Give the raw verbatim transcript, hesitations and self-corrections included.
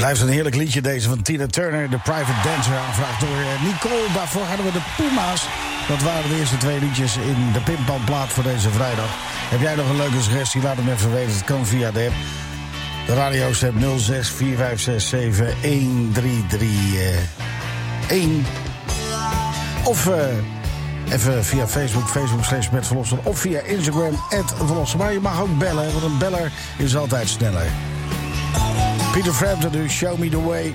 Blijft een heerlijk liedje deze van Tina Turner, de Private Dancer, aangevraagd door Nicole. Daarvoor hadden we de Puma's. Dat waren de eerste twee liedjes in de Pimpalplaat voor deze vrijdag. Heb jij nog een leuke suggestie? Laat hem even weten. Het kan via de app. De radio's-app nul zes vier vijf zes zeven een drie drie een. Of uh, even via Facebook, Facebook slash Met Verlosser. Of via Instagram, at Verlosser. Maar je mag ook bellen, want een beller is altijd sneller. Peter Frampton, dus Show Me The Way.